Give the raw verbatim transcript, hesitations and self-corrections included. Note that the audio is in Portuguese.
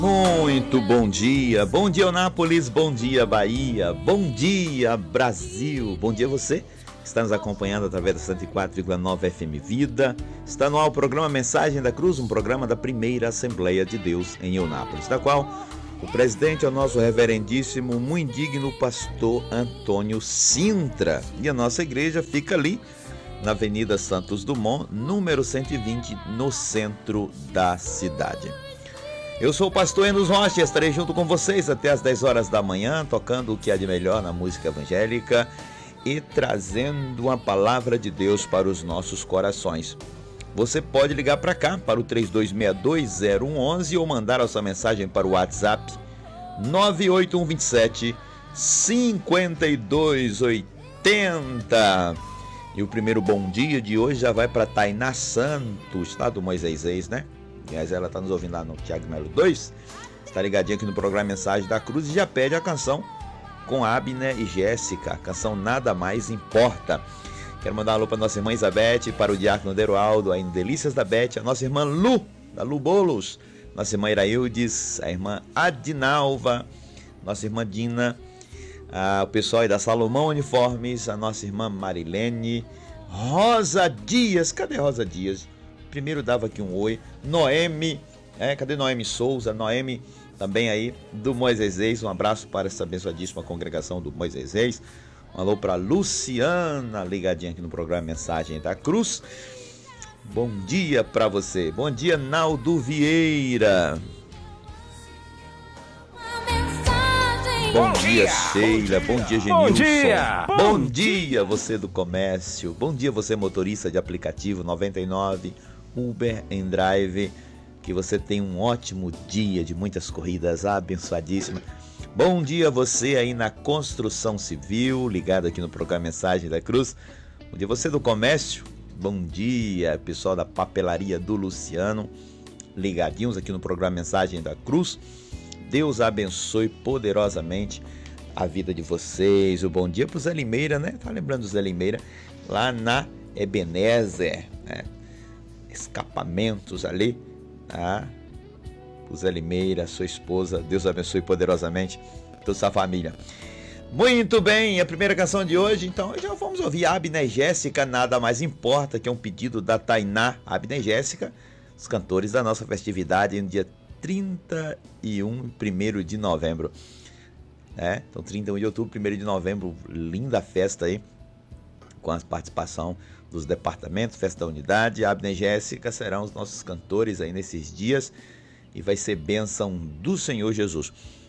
Muito bom dia, bom dia Eunápolis, bom dia Bahia, bom dia Brasil, bom dia você que está nos acompanhando através da cento e quatro vírgula nove F M Vida. Está no ar o programa Mensagem da Cruz, um programa da primeira Assembleia de Deus em Eunápolis, da qual o presidente é o nosso reverendíssimo, muito digno pastor Antônio Sintra, e a nossa igreja fica ali na Avenida Santos Dumont, número cento e vinte, no centro da cidade. Eu sou o pastor Enos Rocha e estarei junto com vocês até as dez horas da manhã, tocando o que há de melhor na música evangélica e trazendo uma palavra de Deus para os nossos corações. Você pode ligar para cá, para o três dois seis dois, zero um um um ou mandar a sua mensagem para o WhatsApp nove oito um dois sete, cinco dois oito zero. E o primeiro bom dia de hoje já vai para Tainá Santos, lá do Moisés Reis, né? Aliás, ela está nos ouvindo lá no Tiago Melo dois, está ligadinha aqui no programa Mensagem da Cruz e já pede a canção com Abner e Jéssica, a canção Nada Mais Importa. Quero mandar um alô para nossa irmã Isabete, para o diácono Deroaldo, aí em Delícias da Bete, a nossa irmã Lu, da Lu Bolos, nossa irmã Iraildes, a irmã Adinalva, nossa irmã Dina, a, o pessoal aí da Salomão Uniformes, a nossa irmã Marilene, Rosa Dias, cadê Rosa Dias? Primeiro dava aqui um oi. Noemi, é, cadê Noemi Souza? Noemi também aí do Moisés Reis. Um abraço para essa abençoadíssima congregação do Moisés Reis. Um alô para Luciana, ligadinha aqui no programa Mensagem da Cruz. Bom dia para você. Bom dia, Naldo Vieira. Bom dia, Sheila. Bom dia, Genilson. Bom dia. Bom dia, você do comércio. Bom dia, você motorista de aplicativo noventa e nove, Uber and Drive. Que você tenha um ótimo dia de muitas corridas abençoadíssimas. Bom dia, você aí na construção civil, ligado aqui no programa Mensagem da Cruz. Bom dia, você do comércio. Bom dia, pessoal da papelaria do Luciano, ligadinhos aqui no programa Mensagem da Cruz. Deus abençoe poderosamente a vida de vocês. O bom dia para o Zé Limeira, né? Tá lembrando do Zé Limeira? Lá na Ebenezer, né? Escapamentos ali, tá? O Zé Limeira, sua esposa, Deus abençoe poderosamente toda essa família. Muito bem, a primeira canção de hoje, então já vamos ouvir Abner e Jéssica, Nada Mais Importa, que é um pedido da Tainá. Abner e Jéssica, os cantores da nossa festividade no dia trinta e um, primeiro de novembro. É, então trinta e um de outubro, primeiro de novembro, linda festa aí, com a participação dos departamentos, Festa da Unidade. Abner e Jéssica serão os nossos cantores aí nesses dias e vai ser bênção do Senhor Jesus.